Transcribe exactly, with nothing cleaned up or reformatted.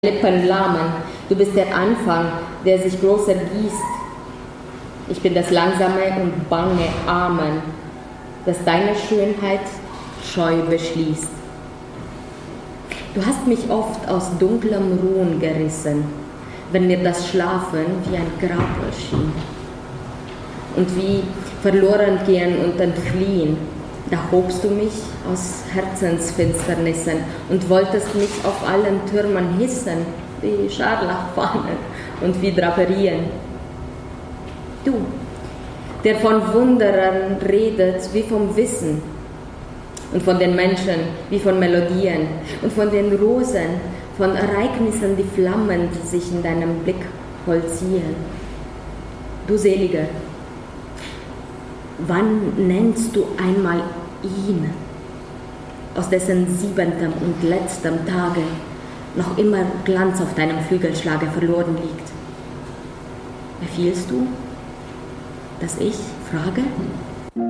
Lippen lahmen. Du bist der Anfang, der sich groß ergießt. Ich bin das langsame und bange Amen, das deine Schönheit scheu beschließt. Du hast mich oft aus dunklem Ruhen gerissen, wenn mir das Schlafen wie ein Grab erschien. Und wie verloren gehen und entfliehen, da hobst du mich aus Herzensfinsternissen und wolltest mich auf allen Türmen hissen, wie Scharlachfahnen und wie Draperien. Du, der von Wundern redet wie vom Wissen und von den Menschen wie von Melodien und von den Rosen, von Ereignissen, die flammend sich in deinem Blick vollziehen. Du Seliger, wann nennst du einmal ihn, aus dessen siebendem und letztem Tage noch immer Glanz auf deinem Flügelschlage verloren liegt? Befiehlst du, dass ich frage?